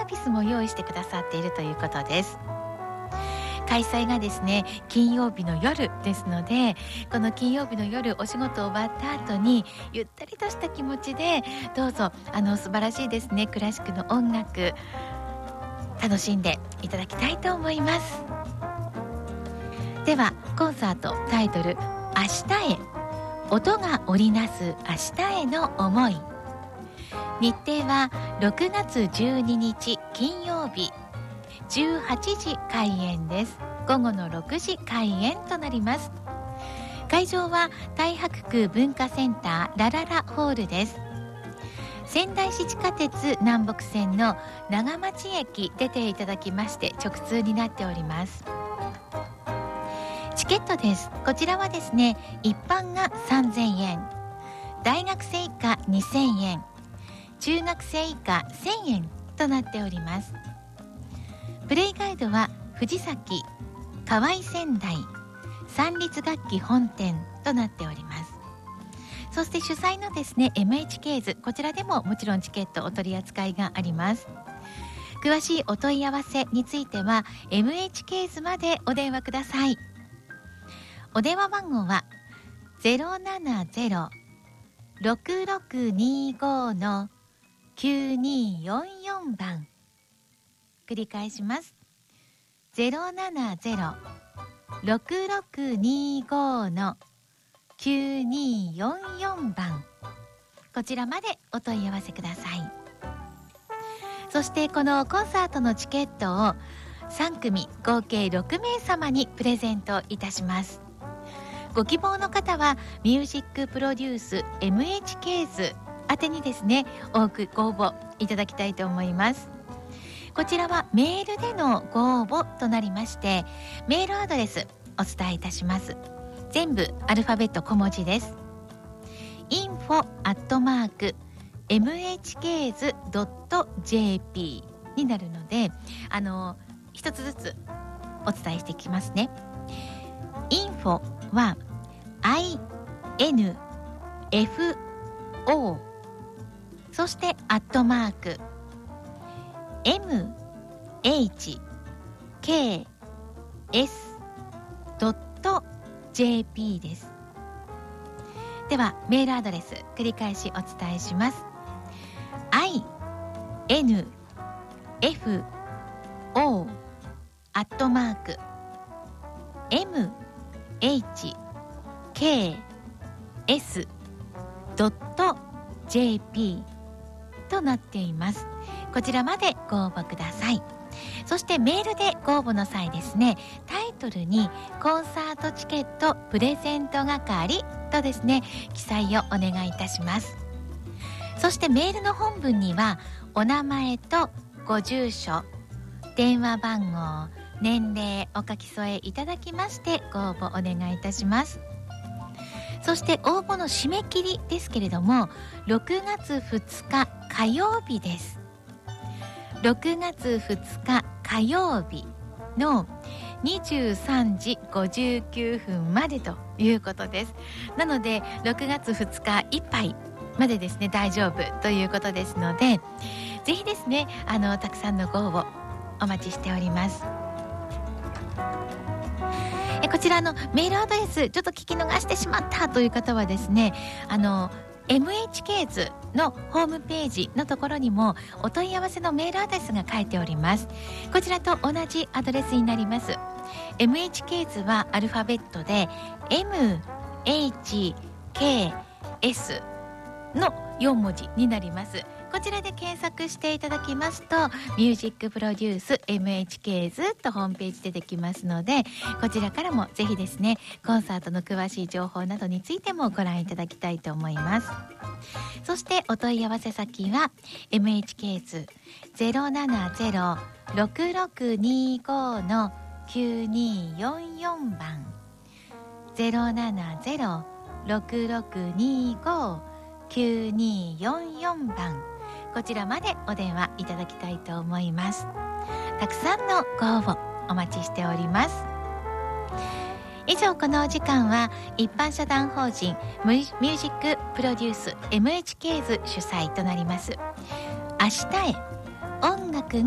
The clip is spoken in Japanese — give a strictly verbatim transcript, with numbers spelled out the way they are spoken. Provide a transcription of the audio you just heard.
ビスも用意してくださっているということです。開催がですね金曜日の夜ですので、この金曜日の夜お仕事終わった後にゆったりとした気持ちでどうぞあの素晴らしいですねクラシックの音楽楽しんでいただきたいと思います。ではコンサートタイトル明日へ、音が織りなす明日への思い。日程はろくがつじゅうににち金曜日じゅうはちじ開演です。午後のろくじ開演となります。会場は太白区文化センターラララホールです。仙台市地下鉄南北線の長町駅出ていただきまして直通になっております。チケットです。こちらはですね一般がさんぜんえん、大学生以下にせんえん、中学生以下せんえんとなっております。プレイガイドは藤崎、河合仙台、三立楽器本店となっております。そして主催のですね エムエイチケーズ、こちらでももちろんチケットお取り扱いがあります。詳しいお問い合わせについては エムエイチケーズまでお電話ください。お電話番号は ゼロななゼロ ろくろくにご のきゅうによんよん 番。繰り返します。ゼロななゼロ ろくろくにご のきゅうによんよん 番、こちらまでお問い合わせください。そしてこのコンサートのチケットをさんくみ合計ろくめいさまにプレゼントいたします。ご希望の方はミュージックプロデュース エムエイチケーズ 宛てにですね多くご応募いただきたいと思います。こちらはメールでのご応募となりまして、メールアドレスお伝えいたします。全部アルファベット小文字です。インフォ アットマーク エムエイチケーズ ドット ジェーピー になるので、あの一つずつお伝えしていきますね。インフォは アイエヌエフオー、 そしてアットマーク エムエイチケーエス ドット ジェーピー です。ではメールアドレス繰り返しお伝えします。 アイエヌエフオー アットマーク エムエイチケーエス ドット ジェーピー となっています。こちらまでご応募ください。そしてメールでご応募の際ですね、タイトルにコンサートチケットプレゼント係とですね記載をお願いいたします。そしてメールの本文にはお名前とご住所、電話番号、年齢お書き添えいただきましてご応募お願いいたします。そして応募の締め切りですけれどもろくがつふつか火曜日です。ろくがつふつか火曜日のにじゅうさんじごじゅうきゅうふんまでということです。なのでろくがつふつかいっぱいまでですね大丈夫ということですので、ぜひですねあのたくさんのご応募お待ちしております。えこちらのメールアドレスちょっと聞き逃してしまったという方はですね、あの エムエイチケーズ のホームページのところにもお問い合わせのメールアドレスが書いております。こちらと同じアドレスになります。 エムエイチケーズ はアルファベットで エムエイチケーエス のよんもじになります。こちらで検索していただきますとミュージックプロデュース エムエイチケーズ とホームページ出てきますので、こちらからもぜひですねコンサートの詳しい情報などについてもご覧いただきたいと思います。そしてお問い合わせ先は エムエイチケーズ ゼロななゼロ ろくろくにご のきゅうによんよん 番、 ゼロななゼロ ろくろくにご きゅうによんよん 番、こちらまでお電話いただきたいと思います。たくさんのご応募お待ちしております。以上このお時間は一般社団法人ミュージックプロデュース エムエイチケーズ 主催となります明日へ音楽が